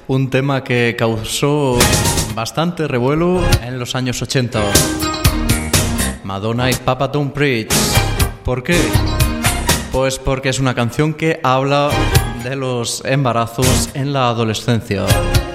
un tema que causó bastante revuelo en los años 80. Madonna y Papa Don't Preach. ¿Por qué? Pues porque es una canción que habla de los embarazos en la adolescencia.